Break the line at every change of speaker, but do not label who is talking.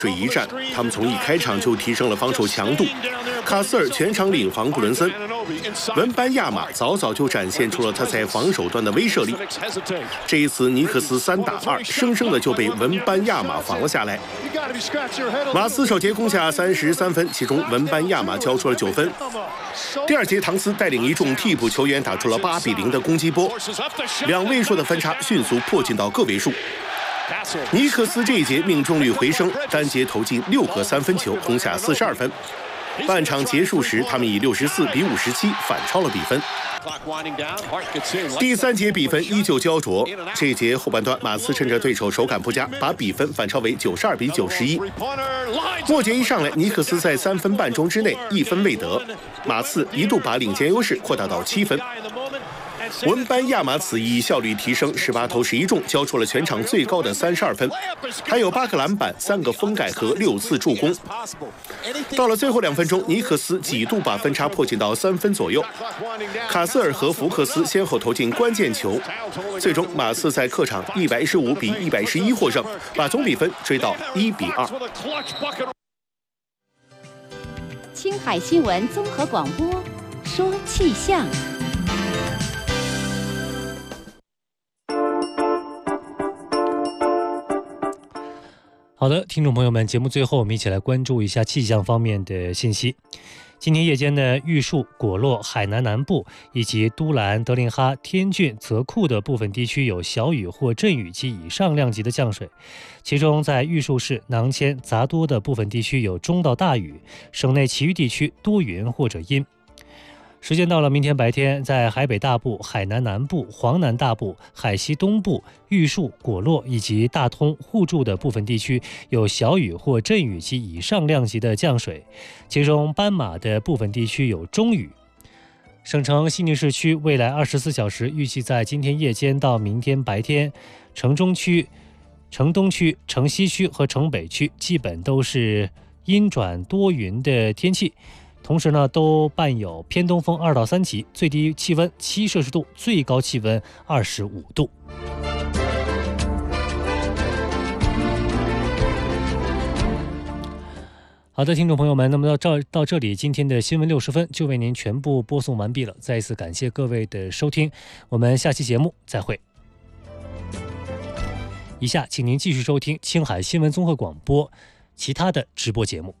水一战，他们从一开场就提升了防守强度。卡斯尔全场领防布伦森，文班亚马早早就展现出了他在防守端的威慑力。这一次尼克斯3打2，生生的就被文班亚马防了下来。马刺首节攻下33分，其中文班亚马交出了9分。第二节，唐斯带领一众替补球员打出了8比0的攻击波，2位数的分差迅速迫近到个位数。尼克斯这一节命中率回升，单节投进6个3分球，攻下42分。半场结束时，他们以64比57反超了比分。第三节比分依旧焦灼，这一节后半段，马刺趁着对手手感不佳，把比分反超为92比91。末节一上来，尼克斯在3分半钟之内1分未得，马刺一度把领先优势扩大到7分。文班亚马此役效率提升，18投11中，交出了全场最高的32分，还有8个篮板、3个封盖和6次助攻。到了最后2分钟，尼克斯几度把分差迫近到3分左右，卡斯尔和福克斯先后投进关键球，最终马刺在客场115比111获胜，把总比分追到1比2。
青海新闻综合广播，说气象。
好的，听众朋友们，节目最后我们一起来关注一下气象方面的信息。今天夜间呢，玉树、果洛、海南南部以及都兰、德令哈、天峻、泽库的部分地区有小雨或阵雨及以上量级的降水，其中在玉树市、囊谦、杂多的部分地区有中到大雨，省内其余地区多云或者阴。时间到了明天白天，在海北大部、海南南部、黄南大部、海西东部、玉树、果洛以及大通、互助的部分地区有小雨或阵雨及以上量级的降水，其中斑马的部分地区有中雨。省城西宁市区未来24小时预计在今天夜间到明天白天，城中区、城东区、城西区和城北区基本都是阴转多云的天气。同时呢，都伴有偏东风2到3级，最低气温7摄氏度，最高气温25度。好的，听众朋友们，那么到这里，今天的新闻60分就为您全部播送完毕了。再一次感谢各位的收听，我们下期节目再会。以下请您继续收听青海新闻综合广播其他的直播节目。